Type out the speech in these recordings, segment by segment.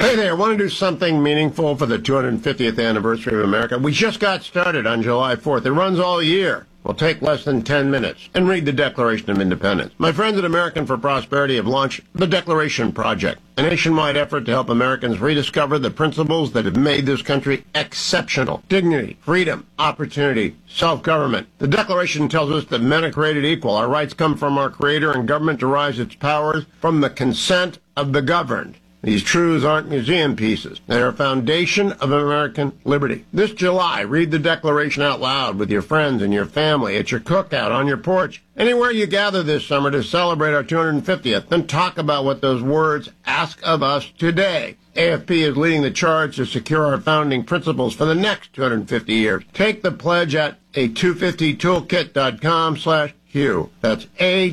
Hey there, want to do something meaningful for the 250th anniversary of America? We just got started on July 4th. It runs all year. Will take less than 10 minutes. And read the Declaration of Independence. My friends at American for Prosperity have launched the Declaration Project, a nationwide effort to help Americans rediscover the principles that have made this country exceptional. Dignity, freedom, opportunity, self-government. The Declaration tells us that men are created equal. Our rights come from our Creator, and government derives its powers from the consent of the governed. These truths aren't museum pieces. They are a foundation of American liberty. This July, read the Declaration out loud with your friends and your family, at your cookout, on your porch, anywhere you gather this summer to celebrate our 250th. Then talk about what those words ask of us today. AFP is leading the charge to secure our founding principles for the next 250 years. Take the pledge at a250toolkit.com/Hugh. That's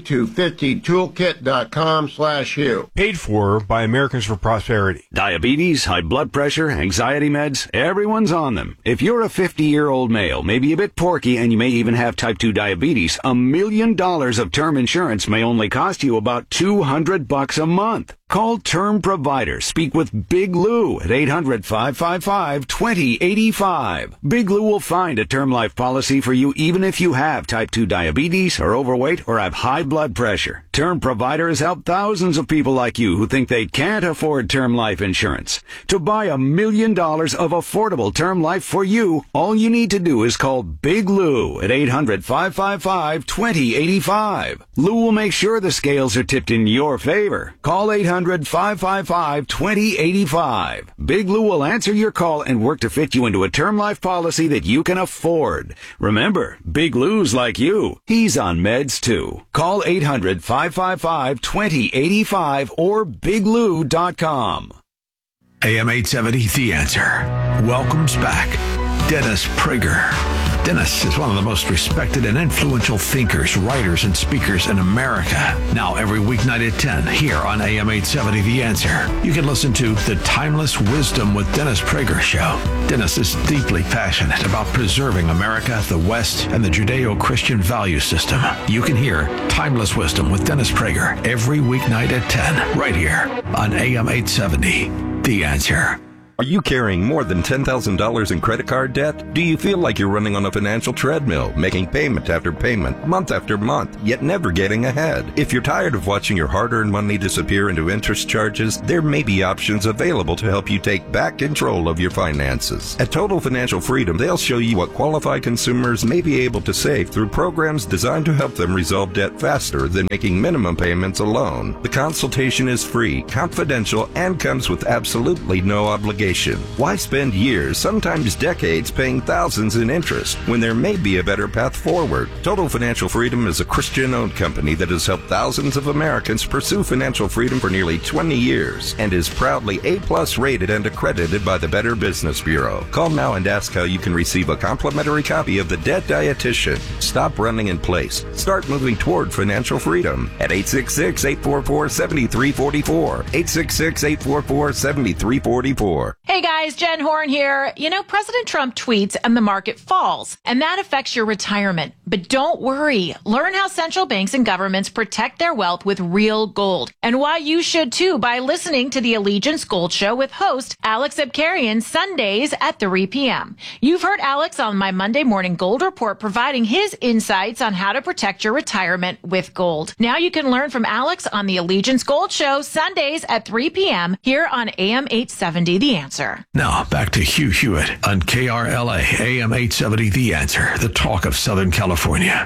a250toolkit.com/Hugh. Paid for by Americans for Prosperity. Diabetes, high blood pressure, anxiety meds, everyone's on them. If you're a 50-year-old male, maybe a bit porky, and you may even have type 2 diabetes, $1 million of term insurance may only cost you about $200 a month. Call Term Provider. Speak with Big Lou at 800-555-2085. Big Lou will find a term life policy for you even if you have type 2 diabetes, are overweight, or have high blood pressure. Term Provider has helped thousands of people like you who think they can't afford term life insurance. To buy $1 million of affordable term life for you, all you need to do is call Big Lou at 800-555-2085. Lou will make sure the scales are tipped in your favor. Call 800-555-2085. Big Lou will answer your call and work to fit you into a term life policy that you can afford. Remember, Big Lou's like you. He's on meds too. Call 800-555-2085 or biglou.com. AM 870, The Answer, welcomes back Dennis Prager. Dennis is one of the most respected and influential thinkers, writers, and speakers in America. Now, every weeknight at 10, here on AM 870, The Answer, you can listen to The Timeless Wisdom with Dennis Prager show. Dennis is deeply passionate about preserving America, the West, and the Judeo-Christian value system. You can hear Timeless Wisdom with Dennis Prager every weeknight at 10, right here on AM 870, The Answer. Are you carrying more than $10,000 in credit card debt? Do you feel like you're running on a financial treadmill, making payment after payment, month after month, yet never getting ahead? If you're tired of watching your hard-earned money disappear into interest charges, there may be options available to help you take back control of your finances. At Total Financial Freedom, they'll show you what qualified consumers may be able to save through programs designed to help them resolve debt faster than making minimum payments alone. The consultation is free, confidential, and comes with absolutely no obligation. Why spend years, sometimes decades, paying thousands in interest when there may be a better path forward? Total Financial Freedom is a Christian-owned company that has helped thousands of Americans pursue financial freedom for nearly 20 years and is proudly A+ rated and accredited by the Better Business Bureau. Call now and ask how you can receive a complimentary copy of The Debt Dietitian. Stop running in place. Start moving toward financial freedom at 866-844-7344. 866-844-7344. Hey guys, Jen Horn here. You know, President Trump tweets and the market falls, and that affects your retirement. But don't worry. Learn how central banks and governments protect their wealth with real gold, and why you should too by listening to the Allegiance Gold Show with host Alex Abkarian Sundays at 3 p.m. You've heard Alex on my Monday Morning Gold Report providing his insights on how to protect your retirement with gold. Now you can learn from Alex on the Allegiance Gold Show Sundays at 3 p.m. here on AM 870 The Answer. Now, back to Hugh Hewitt on KRLA, AM 870, The Answer, the talk of Southern California.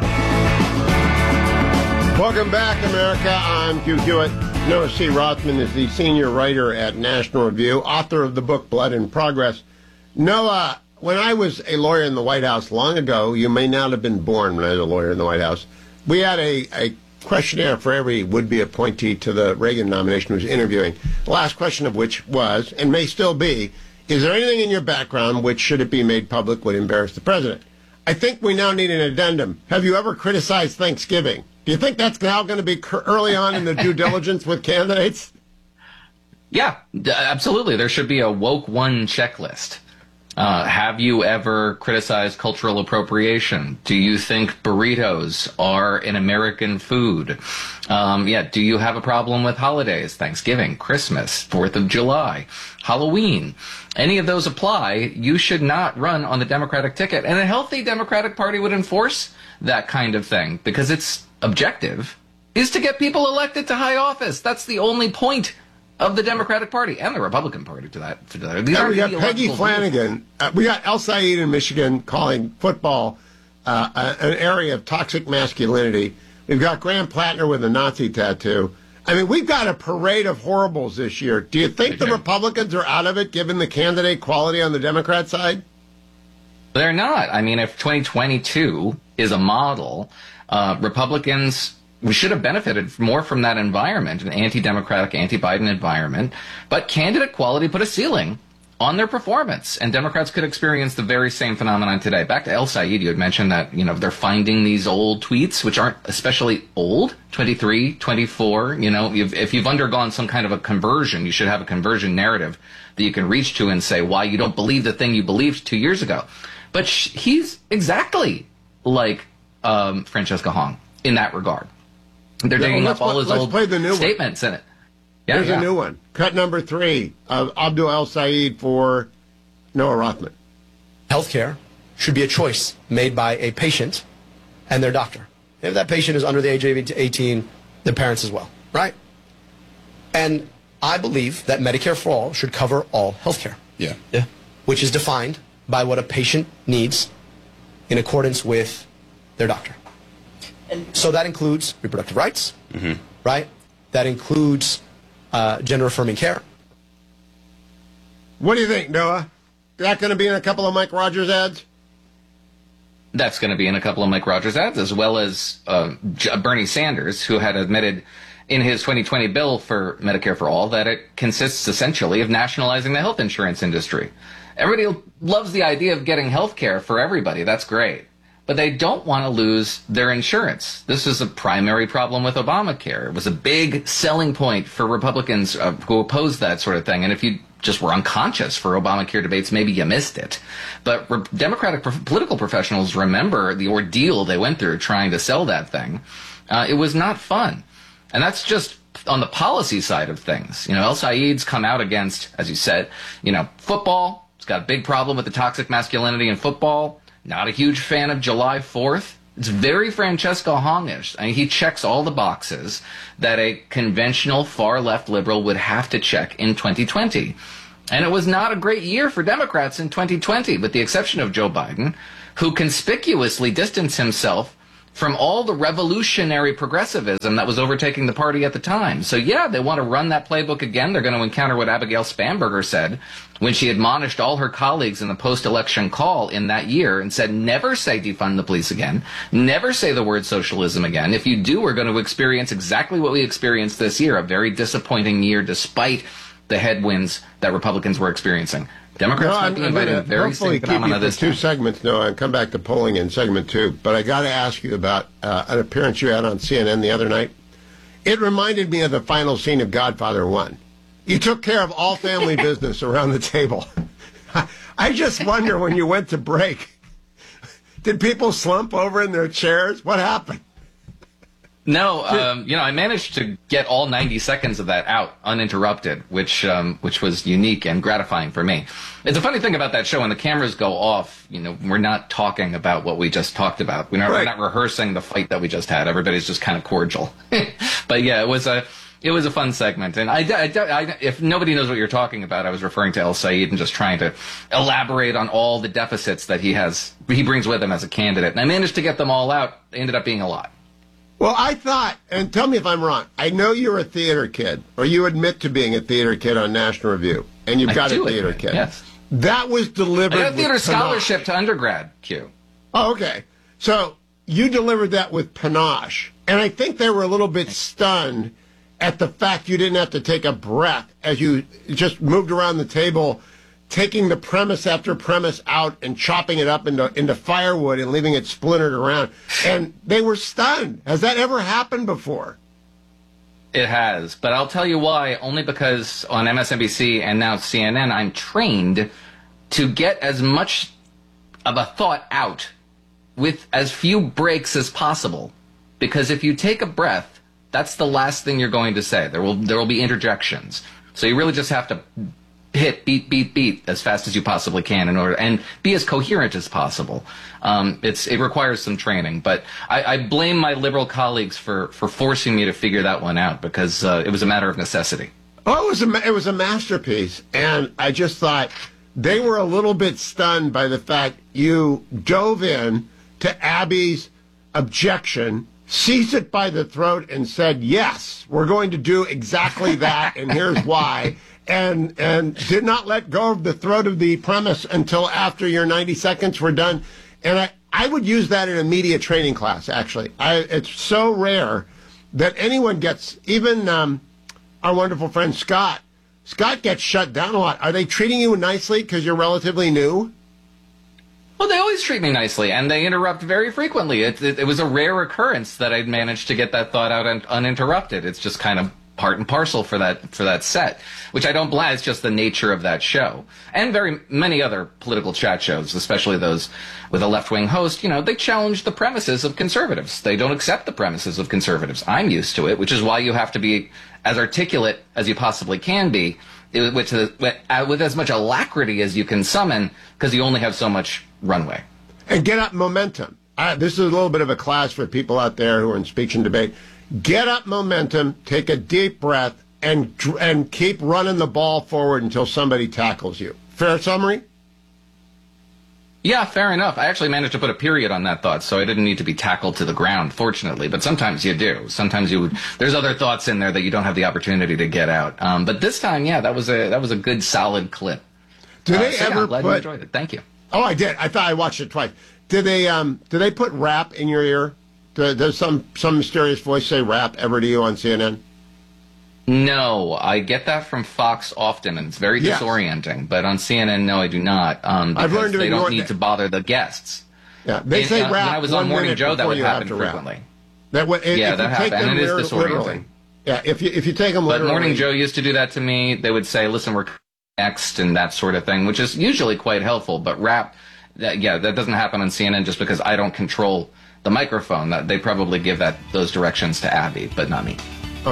Welcome back, America. I'm Hugh Hewitt. Noah C. Rothman is the senior writer at National Review, author of the book Blood in Progress. Noah, when I was a lawyer in the White House long ago, you may not have been born when I was a lawyer in the White House, we had a questionnaire for every would-be appointee to the Reagan nomination who was interviewing. The last question of which was, and may still be, is there anything in your background which, should it be made public, would embarrass the president? I think we now need an addendum. Have you ever criticized Thanksgiving? Do you think that's now going to be early on in the due diligence with candidates? Yeah, absolutely. There should be a woke one checklist. Have you ever criticized cultural appropriation? Do you think burritos are an American food? Do you have a problem with holidays? Thanksgiving, Christmas, 4th of July, Halloween. Any of those apply. You should not run on the Democratic ticket. And a healthy Democratic Party would enforce that kind of thing because its objective is to get people elected to high office. That's the only point of the Democratic Party and the Republican Party to that. These we got Peggy Flanagan. We got El Said in Michigan calling football an area of toxic masculinity. We've got Graham Plattner with a Nazi tattoo. I mean, we've got a parade of horribles this year. Do you think the Republicans are out of it, given the candidate quality on the Democrat side? They're not. I mean, if 2022 is a model, Republicans, we should have benefited more from that environment, an anti-democratic, anti-Biden environment. But candidate quality put a ceiling on their performance, and Democrats could experience the very same phenomenon today. Back to El Said, you had mentioned that, they're finding these old tweets, which aren't especially old, 23, 24. If you've undergone some kind of a conversion, you should have a conversion narrative that you can reach to and say why you don't believe the thing you believed 2 years ago. But he's exactly like Francesca Hong in that regard. They're digging up all his old statements in it. Yeah, Here's a new one. Cut number 3 of Abdul El Said for Noah Rothman. Healthcare should be a choice made by a patient and their doctor. If that patient is under the age of 18, their parents as well, right? And I believe that Medicare for All should cover all healthcare. Yeah. Which is defined by what a patient needs in accordance with their doctor. And so that includes reproductive rights, right? That includes gender-affirming care. What do you think, Noah? Is that going to be in a couple of Mike Rogers ads? That's going to be in a couple of Mike Rogers ads, as well as Bernie Sanders, who had admitted in his 2020 bill for Medicare for All that it consists essentially of nationalizing the health insurance industry. Everybody loves the idea of getting health care for everybody. That's great. But they don't want to lose their insurance. This is a primary problem with Obamacare. It was a big selling point for Republicans who opposed that sort of thing. And if you just were unconscious for Obamacare debates, maybe you missed it. But Democratic political professionals remember the ordeal they went through trying to sell that thing. It was not fun. And that's just on the policy side of things. El Said's come out against, as you said, football. It's got a big problem with the toxic masculinity in football. Not a huge fan of July 4th. It's very Francesca Hong-ish. I mean, he checks all the boxes that a conventional far-left liberal would have to check in 2020. And it was not a great year for Democrats in 2020, with the exception of Joe Biden, who conspicuously distanced himself from all the revolutionary progressivism that was overtaking the party at the time. So yeah, they want to run that playbook again. They're going to encounter what Abigail Spanberger said when she admonished all her colleagues in the post-election call in that year and said, never say defund the police again. Never say the word socialism again. If you do, we're going to experience exactly what we experienced this year, a very disappointing year despite the headwinds that Republicans were experiencing. Democrats might be inviting a very same phenomena this time. 2 segments, Noah, and come back to polling in segment 2. But I got to ask you about an appearance you had on CNN the other night. It reminded me of the final scene of Godfather 1. You took care of all family business around the table. I just wonder, when you went to break, did people slump over in their chairs? What happened? No, I managed to get all 90 seconds of that out uninterrupted, which was unique and gratifying for me. It's a funny thing about that show, when the cameras go off, we're not talking about what we just talked about. We're not rehearsing the fight that we just had. Everybody's just kind of cordial. But yeah, it was a fun segment. And if nobody knows what you're talking about, I was referring to El Said and just trying to elaborate on all the deficits that he brings with him as a candidate. And I managed to get them all out. They ended up being a lot. Well, I thought, and tell me if I'm wrong, I know you're a theater kid, or you admit to being a theater kid on National Review, and you've got a theater kid. Yes. That was delivered I got a theater with scholarship to undergrad, Q. Oh, okay. So you delivered that with panache, and I think they were a little bit stunned at the fact you didn't have to take a breath as you just moved around the table, taking the premise after premise out and chopping it up into firewood and leaving it splintered around. And they were stunned. Has that ever happened before? It has. But I'll tell you why. Only because on MSNBC and now CNN, I'm trained to get as much of a thought out with as few breaks as possible. Because if you take a breath, that's the last thing you're going to say. There will be interjections. So you really just have to hit beat as fast as you possibly can in order, and be as coherent as possible. It requires some training, but I blame my liberal colleagues for forcing me to figure that one out, because it was a matter of necessity. Oh, it was a masterpiece, and I just thought they were a little bit stunned by the fact you dove in to Abby's objection, seized it by the throat, and said, yes, we're going to do exactly that, and here's why, and did not let go of the throat of the premise until after your 90 seconds were done. And I would use that in a media training class, actually. It's so rare that anyone gets, even our wonderful friend Scott gets shut down a lot. Are they treating you nicely because you're relatively new? Well, they always treat me nicely, and they interrupt very frequently. It was a rare occurrence that I'd managed to get that thought out uninterrupted. It's just kind of part and parcel for that set, which I don't blame. It's just the nature of that show. And very many other political chat shows, especially those with a left-wing host, they challenge the premises of conservatives. They don't accept the premises of conservatives. I'm used to it, which is why you have to be as articulate as you possibly can be, with as much alacrity as you can summon, because you only have so much runway. And get up momentum. This is a little bit of a class for people out there who are in speech and debate. Get up momentum, take a deep breath, and keep running the ball forward until somebody tackles you. Fair summary? Yeah, fair enough. I actually managed to put a period on that thought, so I didn't need to be tackled to the ground, fortunately. But sometimes you do. Sometimes there's other thoughts in there that you don't have the opportunity to get out. But this time, yeah, that was a good, solid clip. Did they ever I'm glad you enjoyed it. Thank you. Oh, I did. I thought I watched it twice. Did they put rap in your ear? Does some mysterious voice say rap ever to you on CNN? No, I get that from Fox often, and it's very disorienting. But on CNN, no, I do not. I've learned to they don't need to bother the guests. Yeah, they say rap. When I was on Morning Joe, that would happen frequently. That happened, and it is disorienting. Yeah, if you take them literally. But Morning Joe used to do that to me. They would say, "Listen, we're next," and that sort of thing, which is usually quite helpful. But rap, that doesn't happen on CNN just because I don't control the microphone. That they probably give those directions to Abby, but not me.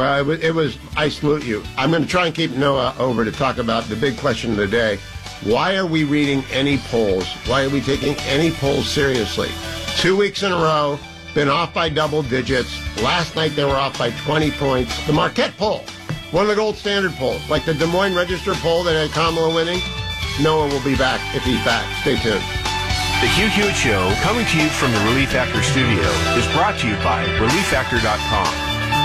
I salute you. I'm going to try and keep Noah over to talk about the big question of the day. Why are we reading any polls? Why are we taking any polls seriously? 2 weeks in a row, been off by double digits. Last night they were off by 20 points. The Marquette poll, one of the gold standard polls, like the Des Moines Register poll that had Kamala winning. Noah will be back if he's back. Stay tuned. The Hugh Hewitt Show, coming to you from the Relief Factor studio, is brought to you by ReliefFactor.com.